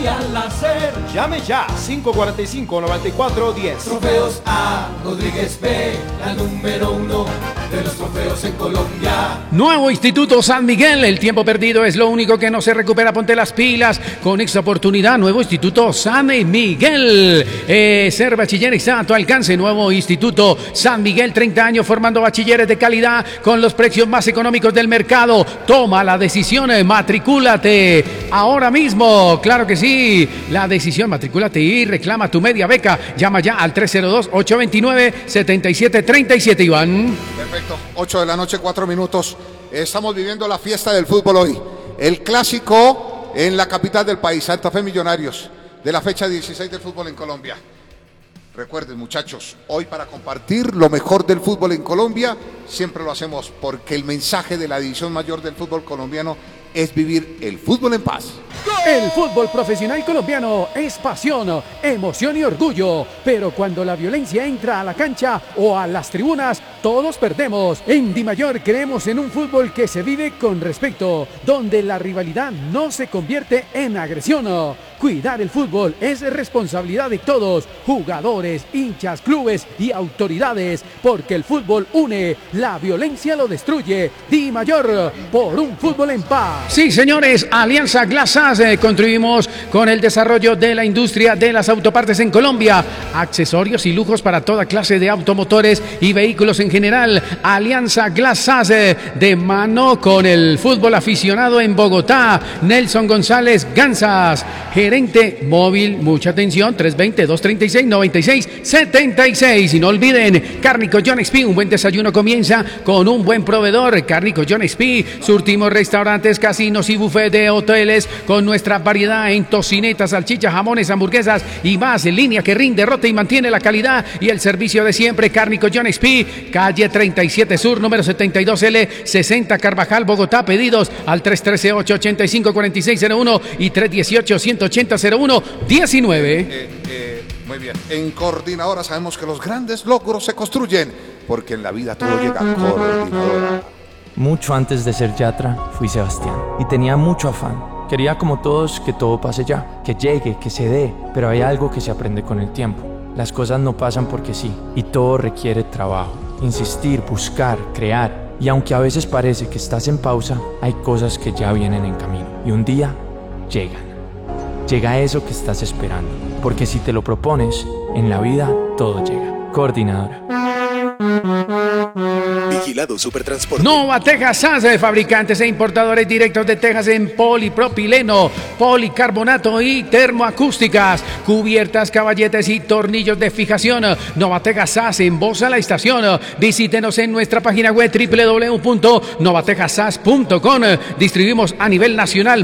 y al hacer. Llame ya, 545-9410. Trofeos A. Rodríguez B, la número 1 de los trofeos en Colombia. Nuevo Instituto San Miguel, el tiempo perdido es lo único que no se recupera, ponte las pilas con esta oportunidad. Nuevo Instituto San Miguel, ser bachiller está a tu alcance. Nuevo Instituto San Miguel, 30 años formando bachilleres de calidad con los precios más económicos del mercado. Toma la decisión, matricúlate ahora mismo, claro que sí, la decisión, matricúlate y reclama tu media beca. Llama ya al 302-829-7737, Iván. Perfecto, 8 de la noche, 4 minutos. Estamos viviendo la fiesta del fútbol hoy. El clásico en la capital del país, Santa Fe Millonarios, de la fecha 16 del fútbol en Colombia. Recuerden, muchachos, hoy para compartir lo mejor del fútbol en Colombia, siempre lo hacemos porque el mensaje de la división mayor del fútbol colombiano es vivir el fútbol en paz. El fútbol profesional colombiano es pasión, emoción y orgullo, pero cuando la violencia entra a la cancha o a las tribunas, todos perdemos. En Dimayor creemos en un fútbol que se vive con respeto, donde la rivalidad no se convierte en agresión. Cuidar el fútbol es responsabilidad de todos, jugadores, hinchas, clubes y autoridades, porque el fútbol une, la violencia lo destruye. Dimayor, por un fútbol en paz. Sí, señores, Alianza Glasas, contribuimos con el desarrollo de la industria de las autopartes en Colombia. Accesorios y lujos para toda clase de automotores y vehículos en general. Alianza Glasas, de mano con el fútbol aficionado en Bogotá. Nelson González Gansas, gerente móvil, mucha atención, 320-236-9676. Y no olviden, Cárnico John XP, un buen desayuno comienza con un buen proveedor. Cárnico John XP, surtimos restaurantes, casinos y buffet de hoteles con nuestra variedad en tocinetas, salchichas, jamones, hamburguesas y más. En línea que rinde, rota y mantiene la calidad y el servicio de siempre. Cárnico John XP, calle 37 Sur, número 72L, 60 Carvajal, Bogotá. Pedidos al 313-885-4601 y 318-180-01-19. Muy bien. En Coordinadora sabemos que los grandes logros se construyen, porque en la vida todo llega a Coordinadora. Mucho antes de ser Yatra, fui Sebastián y tenía mucho afán. Quería, como todos, que todo pase ya, que llegue, que se dé, pero hay algo que se aprende con el tiempo. Las cosas no pasan porque sí, y todo requiere trabajo, insistir, buscar, crear. Y aunque a veces parece que estás en pausa, hay cosas que ya vienen en camino, y un día llegan. Llega eso que estás esperando, porque si te lo propones, en la vida todo llega. Coordinadora. Vigilado Supertransporte. Nova Tejas SAS, fabricantes e importadores directos de tejas en polipropileno, policarbonato y termoacústicas, cubiertas, caballetes y tornillos de fijación. Nova Tejas SAS en Bosa La Estación. Visítenos en nuestra página web www.novatejasas.com. Distribuimos a nivel nacional.